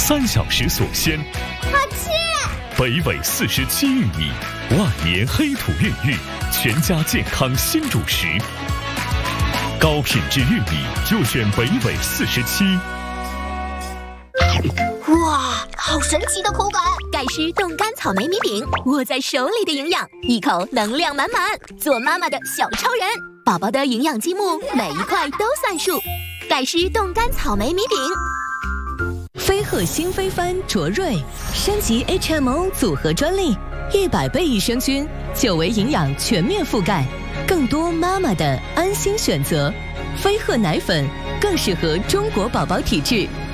3小时锁鲜。 好吃！ 北纬47玉米，万年黑土孕育，全家健康新主食。高品质玉米就选北纬47。 哇，好神奇的口感！ 盖诗冻干草莓米饼，握在手里的营养，一口能量满满，做妈妈的小超人。宝宝的营养积木，每一块都算数。盖诗冻干草莓米饼。 飞鹤新飞帆卓瑞升级 HMO 组合专利，100倍益生菌，9维营养全面覆盖，更多妈妈的安心选择。飞鹤奶粉更适合中国宝宝体质。